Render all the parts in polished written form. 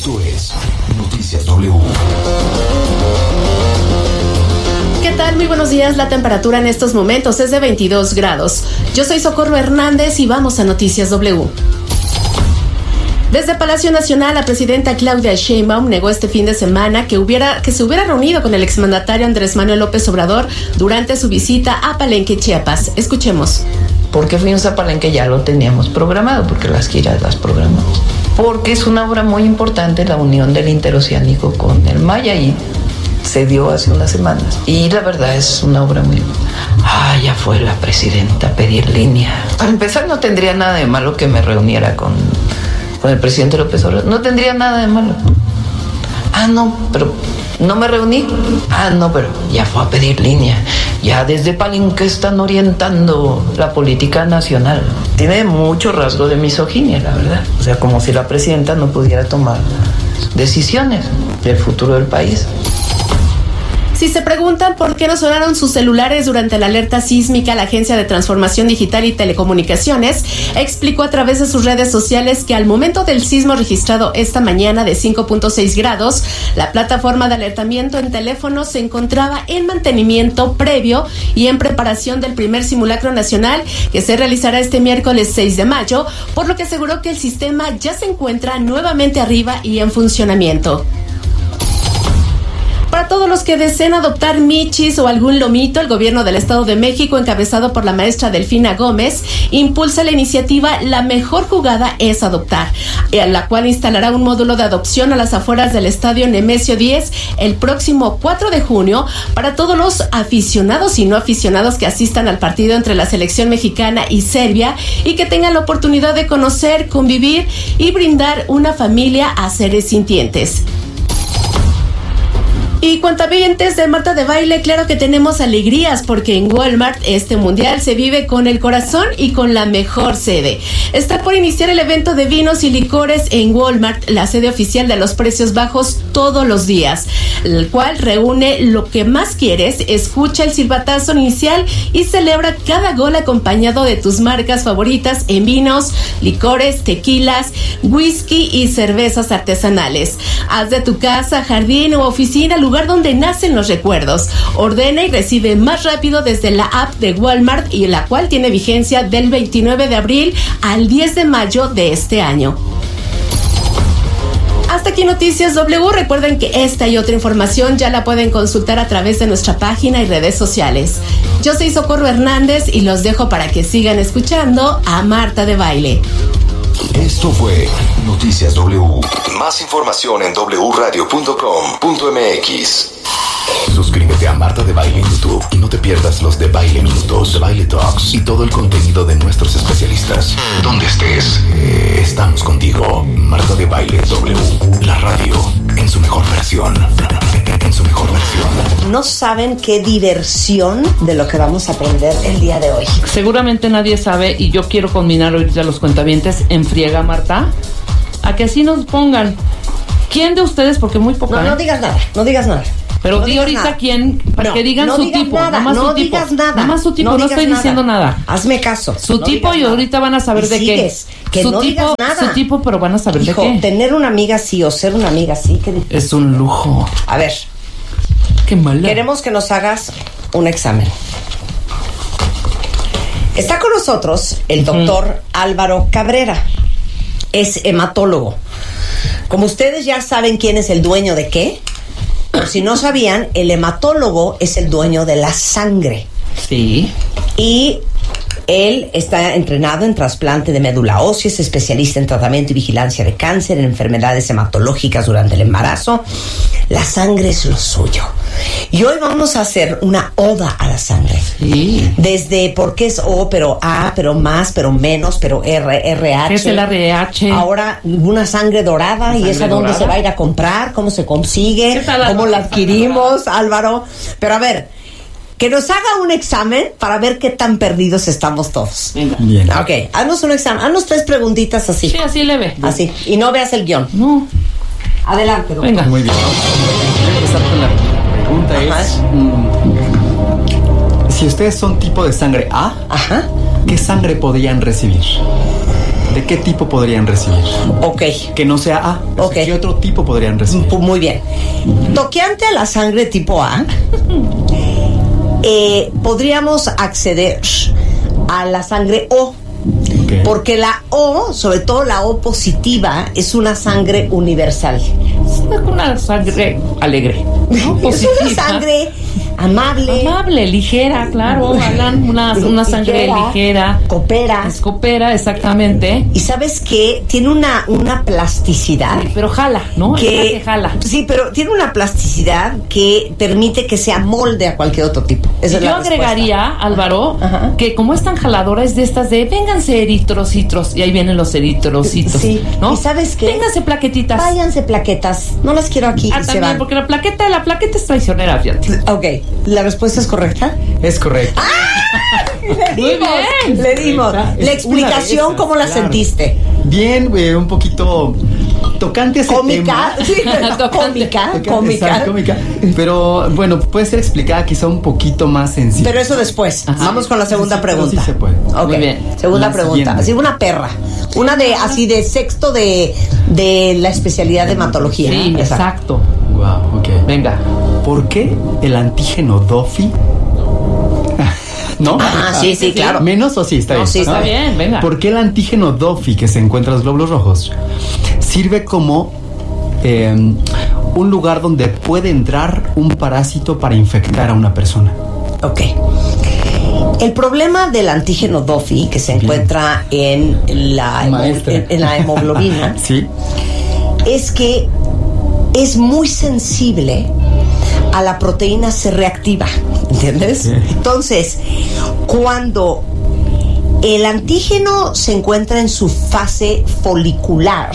Esto es Noticias W. ¿Qué tal? Muy buenos días. La temperatura en estos momentos es de 22 grados. Yo soy Socorro Hernández y vamos a Noticias W. Desde Palacio Nacional, la presidenta Claudia Sheinbaum negó este fin de semana que se hubiera reunido con el exmandatario Andrés Manuel López Obrador durante su visita a Palenque, Chiapas. Escuchemos. ¿Por qué fuimos a Palenque? Ya lo teníamos programado, porque las giras las programamos. Porque es una obra muy importante, la unión del interoceánico con el Maya, y se dio hace unas semanas. Y la verdad es una obra muy... ya fue la presidenta a pedir línea. Para empezar, no tendría nada de malo que me reuniera con el presidente López Obrador. No tendría nada de malo. No, pero no me reuní. No, pero ya fue a pedir línea. Ya desde Palenque están orientando la política nacional. Tiene mucho rasgo de misoginia, la verdad. O sea, como si la presidenta no pudiera tomar decisiones del futuro del país. Si se preguntan por qué no sonaron sus celulares durante la alerta sísmica, la Agencia de Transformación Digital y Telecomunicaciones explicó a través de sus redes sociales que al momento del sismo registrado esta mañana de 5.6 grados, la plataforma de alertamiento en teléfono se encontraba en mantenimiento previo y en preparación del primer simulacro nacional que se realizará este miércoles 6 de mayo, por lo que aseguró que el sistema ya se encuentra nuevamente arriba y en funcionamiento. Para todos los que deseen adoptar michis o algún lomito, el gobierno del Estado de México, encabezado por la maestra Delfina Gómez, impulsa la iniciativa La Mejor Jugada es Adoptar, en la cual instalará un módulo de adopción a las afueras del Estadio Nemesio 10 el próximo 4 de junio para todos los aficionados y no aficionados que asistan al partido entre la selección mexicana y Serbia y que tengan la oportunidad de conocer, convivir y brindar una familia a seres sintientes. Y cuentavientes de Marta de Baile, claro que tenemos alegrías porque en Walmart este mundial se vive con el corazón y con la mejor sede. Está por iniciar el evento de vinos y licores en Walmart, la sede oficial de los precios bajos todos los días, el cual reúne lo que más quieres, escucha el silbatazo inicial y celebra cada gol acompañado de tus marcas favoritas en vinos, licores, tequilas, whisky y cervezas artesanales. Haz de tu casa, jardín o oficina lugar donde nacen los recuerdos. Ordena y recibe más rápido desde la app de Walmart, y la cual tiene vigencia del 29 de abril al 10 de mayo de este año. Hasta aquí Noticias W. Recuerden que esta y otra información ya la pueden consultar a través de nuestra página y redes sociales. Yo soy Socorro Hernández y los dejo para que sigan escuchando a Marta de Baile. Esto fue Noticias W. Más información en wradio.com.mx. Suscríbete a Marta de Baile en YouTube y no te pierdas los de Baile Minutos, de Baile Talks y todo el contenido de nuestros especialistas. Donde estés, estamos contigo. Marta de Baile W, la radio en su mejor versión. En su mejor versión. No saben qué diversión de lo que vamos a aprender el día de hoy. Seguramente nadie sabe, y yo quiero combinar ahorita a los cuentavientes en friega, Marta, a que así nos pongan. ¿Quién de ustedes? Porque muy poca. No digas nada, no digas nada. Pero no di ahorita nada. Quién, para que digan no su digas tipo. Nada, Nada más no su tipo. digas nada. Nada más su tipo, no estoy diciendo nada. Hazme caso. Su tipo, y ahorita van a saber de qué. Que su no tipo, digas nada. Su tipo, pero van a saber de qué. Tener una amiga así o ser una amiga así, qué difícil. Es un lujo. A ver. Qué mala. Queremos que nos hagas un examen. Está con nosotros el doctor Álvaro Cabrera. Es hematólogo. Como ustedes ya saben quién es el dueño de qué, o si no sabían, el hematólogo es el dueño de la sangre. Sí. Y él está entrenado en trasplante de médula ósea, es especialista en tratamiento y vigilancia de cáncer, en enfermedades hematológicas durante el embarazo. La sangre es lo suyo. Y hoy vamos a hacer una oda a la sangre. Sí. Desde por qué es O, pero A, pero más, pero menos, pero RH. ¿Qué es el RH? Ahora una sangre dorada, y esa dónde se va a ir a comprar, cómo se consigue, cómo la adquirimos, Álvaro. Pero a ver, que nos haga un examen para ver qué tan perdidos estamos todos. Venga. Bien. Ok, haznos un examen, haznos 3 preguntitas así. Sí, así leve. Así, y no veas el guión. No. Adelante, doctor. Venga. Muy bien. Voy a empezar con la pregunta. Ajá. Si ustedes son tipo de sangre A, Ajá. ¿qué sangre podrían recibir? ¿de qué tipo podrían recibir? Ok. Que no sea A. O sea, Ok. ¿qué otro tipo podrían recibir? Muy bien. Toqueante a la sangre tipo A, podríamos acceder a la sangre O. Ok. Porque la O, sobre todo la O positiva, es una sangre universal. Es una sangre alegre, ¿no? Es una Positiva. sangre amable, Amable, ligera, claro, Alan, una sangre ligera. coopera. Coopera, exactamente. Y sabes qué, tiene una plasticidad Pero jala, ¿no? Es la que jala. Sí, pero tiene una plasticidad que permite que se amolde a cualquier otro tipo. Esa es Yo la respuesta. agregaría, Álvaro, Ajá. que como es tan jaladora, es de estas de vénganse eritrocitos, y ahí vienen los eritrocitos, Sí. ¿no? ¿Y sabes qué? Vénganse plaquetitas. Váyanse plaquetas, no las quiero aquí. y se También, van. porque la plaqueta es traicionera, fíjate. Ok, ¿la respuesta es correcta? Es correcto. Le Muy dimos, bien. le dimos. Esa es La una explicación, de esas, ¿cómo la claro. sentiste? Bien, un poquito tocante ese Cómica, tema. sí, pero cómica. Exacto, cómica. Pero bueno, puede ser explicada quizá un poquito más sencilla. Pero eso después. Ajá. Vamos con la segunda Sí, pero pregunta. sí se puede. Ok, Muy bien. segunda La pregunta. siguiente. Así una perra. Una de así de sexto de la especialidad de hematología. Sí, Esa. exacto. Wow, ok. Venga. ¿Por qué el antígeno DOFI? ¿No? Ah, sí, sí, claro. ¿Menos o sí? Está No, bien. sí, Está bien, venga. ¿Por qué el antígeno DOFI que se encuentra en los glóbulos rojos sirve como un lugar donde puede entrar un parásito para infectar a una persona? Ok. El problema del antígeno DOFI que se encuentra en la, Maestra. en la hemoglobina Sí. es que es muy sensible a la proteína C reactiva, ¿entiendes? Sí. Entonces, cuando el antígeno se encuentra en su fase folicular,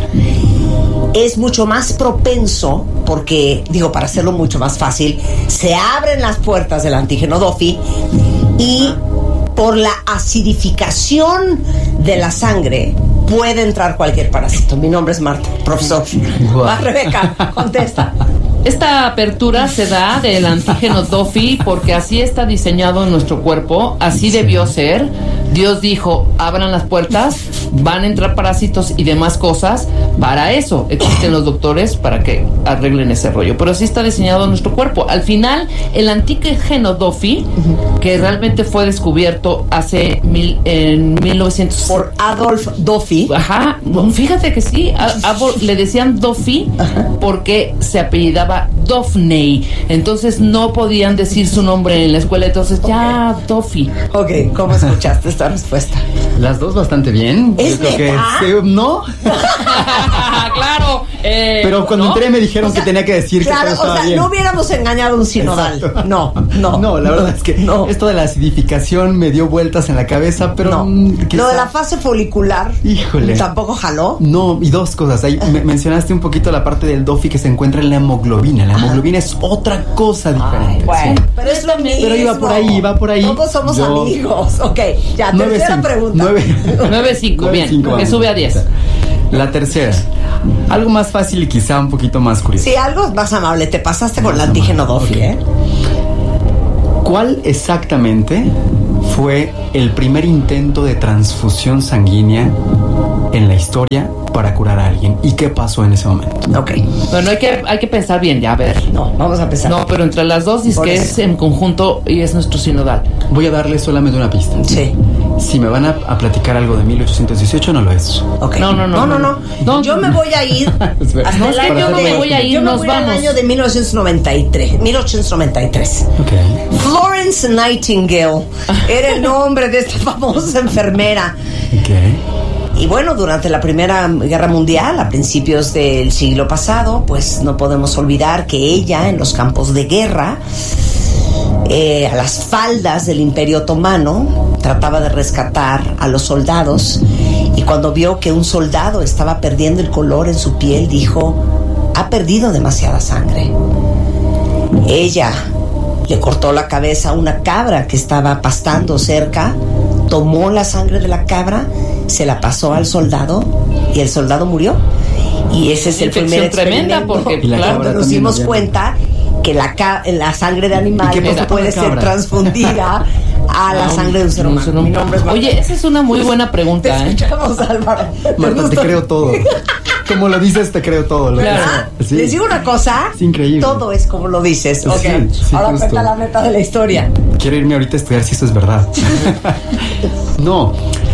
es mucho más propenso, porque, digo, para hacerlo mucho más fácil, se abren las puertas del antígeno DOFI y por la acidificación de la sangre puede entrar cualquier parásito. Mi nombre es Marta, profesor. Guau. Va, Rebeca, contesta. Esta apertura se da del antígeno DOFI porque así está diseñado en nuestro cuerpo, así debió ser. Dios dijo, abran las puertas, van a entrar parásitos y demás cosas. Para eso existen los doctores, para que arreglen ese rollo. Pero así está diseñado nuestro cuerpo. Al final, el antígeno DOFI, que realmente fue descubierto en 1900... Por Adolf Doffy. Ajá, fíjate que sí, le decían Doffy porque se apellidaba Daphne, entonces no podían decir su nombre en la escuela, entonces ya Doffy. Ok, ¿cómo escuchaste esta respuesta? Las dos bastante bien. ¿Es Yo creo que neta? sí, no. Claro. Pero cuando ¿no? entré me dijeron que tenía que decir Claro, que todo o estaba sea, bien. no hubiéramos engañado a un sinodal. Exacto. No, no. No, la verdad es que no. esto de la acidificación me dio vueltas en la cabeza, pero No. quizá- Lo de la fase folicular. Híjole. Tampoco jaló. No, y dos cosas. Ahí mencionaste un poquito la parte del DOFI que se encuentra en la hemoglobina. La hemoglobina es otra cosa diferente. Bueno, sí. pero es lo mismo. Pero iba por ahí, va por ahí. Todos somos Yo- amigos. Ok, ya, tercera 9-5, pregunta. 9-5, bien, 9-5, que vamos. sube a 10. La tercera. Algo más fácil y quizá un poquito más curioso. Sí, algo más amable. Te pasaste con el antígeno DOFI, Ok. ¿eh? ¿Cuál exactamente fue el primer intento de transfusión sanguínea en la historia para curar a alguien? ¿Y qué pasó en ese momento? Ok. Bueno, hay que pensar bien, ya a ver. No, vamos a empezar. No, pero entre las dos dice Por que eso. es en conjunto y es nuestro sinodal. Voy a darle solamente una pista. Sí. Si me van a platicar algo de 1818, no lo es. Ok. No. No, yo me voy a ir Espera. hasta No, el es que año yo no de, me voy a ir, yo me nos voy al vamos. año de 1893. Ok. Florence Nightingale era el nombre de esta famosa enfermera. Ok. Y bueno, durante la Primera Guerra Mundial, a principios del siglo pasado, pues no podemos olvidar que ella, en los campos de guerra, a las faldas del Imperio Otomano, trataba de rescatar a los soldados, y cuando vio que un soldado estaba perdiendo el color en su piel, dijo: ha perdido demasiada sangre. Ella le cortó la cabeza a una cabra que estaba pastando cerca, tomó la sangre de la cabra, se la pasó al soldado y el soldado murió. Y ese es el primer Infección tremenda, experimento porque, Y la claro, cabra donde nos también dimos nos llama. cuenta que la sangre de ¿Y animal qué pasó con puede la ser cabra? transfundida a la sangre de un ser humano. Mi nombre es Marta. Oye, esa es una muy buena pregunta. Te escuchamos, Álvaro. Marta, te creo todo. Como lo dices, te creo todo. Claro. Sí. Les digo una cosa. Es increíble. Todo es como lo dices. Ok. Sí, ahora justo. cuenta la neta de la historia. Quiero irme ahorita a estudiar si esto es verdad. No.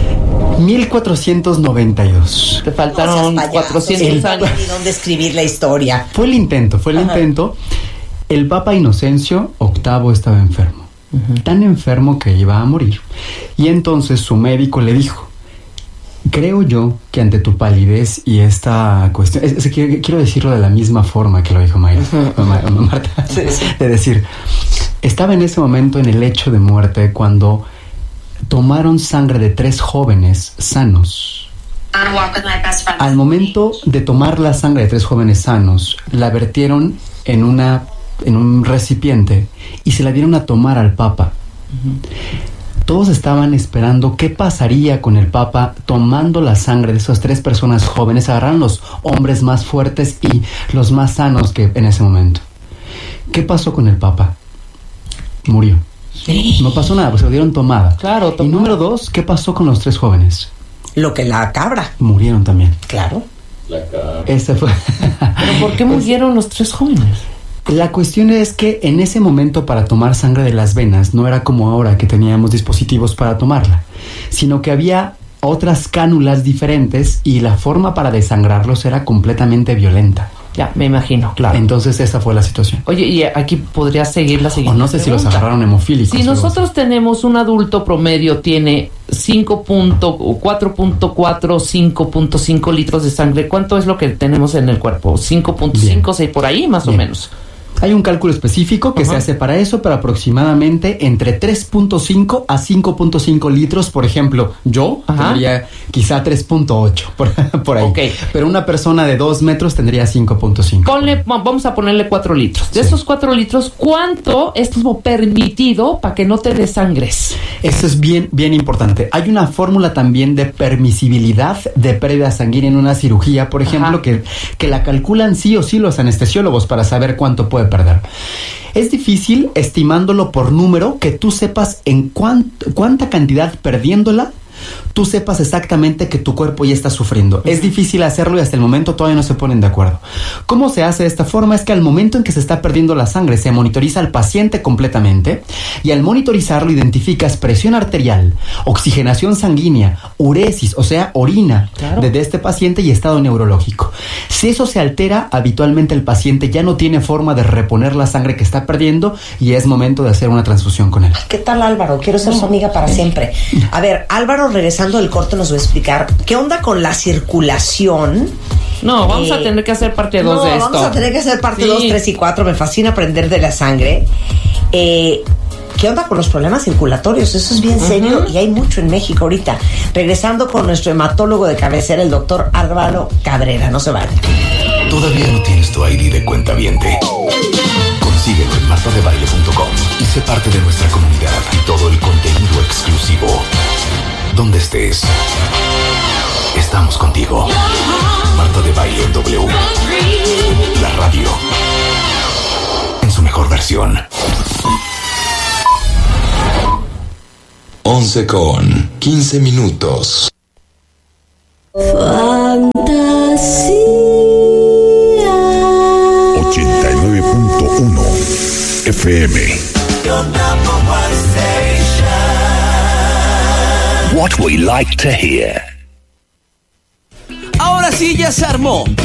1492. Te faltaron 400 años. ¿Y dónde escribir la historia? Fue el intento. El Papa Inocencio VIII estaba enfermo. Tan enfermo que iba a morir. Y entonces su médico le dijo: creo yo que ante tu palidez y esta cuestión, quiero decirlo de la misma forma que lo dijo Marta, de decir, estaba en ese momento en el lecho de muerte cuando tomaron sangre de 3 jóvenes sanos. Al momento de tomar la sangre de 3 jóvenes sanos, la vertieron en un recipiente y se la dieron a tomar al Papa. Todos estaban esperando qué pasaría con el Papa tomando la sangre de esas 3 personas jóvenes. Agarraron los hombres más fuertes y los más sanos que en ese momento. ¿Qué pasó con el Papa? Murió. No pasó nada, pues se lo dieron tomada. Claro, Y número 2, ¿qué pasó con los 3 jóvenes? Lo que la cabra. Murieron también. Claro. Ese fue. ¿Pero por qué murieron los 3 jóvenes? La cuestión es que en ese momento para tomar sangre de las venas no era como ahora que teníamos dispositivos para tomarla, sino que había otras cánulas diferentes y la forma para desangrarlos era completamente violenta. Ya, me imagino. Claro. Entonces esa fue la situación. Oye, y aquí podría seguir la siguiente O no sé si los pregunta. agarraron hemofílicos. Si nosotros tenemos un adulto promedio, tiene 4.4, 5.5 litros de sangre, ¿cuánto es lo que tenemos en el cuerpo? 5.5, 6 por ahí, más o menos. Hay un cálculo específico que se hace para eso, pero aproximadamente entre 3.5 a 5.5 litros. Por ejemplo, yo tendría quizá 3.8 por ahí. Okay. Pero una persona de 2 metros tendría 5.5. Vamos a ponerle 4 litros. De esos 4 litros, ¿cuánto es como permitido para que no te desangres? Eso es bien importante. Hay una fórmula también de permisibilidad de pérdida sanguínea en una cirugía, por ejemplo, que la calculan sí o sí los anestesiólogos para saber cuánto puede perder. Es difícil estimándolo por número que tú sepas en cuánta cantidad perdiéndola tú sepas exactamente que tu cuerpo ya está sufriendo. Es difícil hacerlo y hasta el momento todavía no se ponen de acuerdo. ¿Cómo se hace de esta forma? Es que al momento en que se está perdiendo la sangre se monitoriza al paciente completamente y al monitorizarlo identificas presión arterial, oxigenación sanguínea, uresis, o sea, orina de este paciente y estado neurológico. Si eso se altera, habitualmente el paciente ya no tiene forma de reponer la sangre que está perdiendo y es momento de hacer una transfusión con él. ¿Qué tal, Álvaro? Quiero ser su amiga para siempre. A ver, Álvaro, regresando del corte, nos va a explicar qué onda con la circulación. No, vamos a tener que hacer parte 2 de esto. Vamos a tener que hacer parte 2, 3 y 4. Me fascina aprender de la sangre. ¿Qué onda con los problemas circulatorios? Eso es bien serio y hay mucho en México ahorita. Regresando con nuestro hematólogo de cabecera, el doctor Álvaro Cabrera. No se vayan. ¿Todavía no tienes tu ID de cuentaviente? Consíguelo en martadebaile.com y sé parte de nuestra comunidad y todo el contenido exclusivo. Donde estés, estamos contigo. Marta de Baile en W. La radio en su mejor versión. 11:15. Fantasía 89.1 FM. What we like to hear. Ahora sí ya se armó.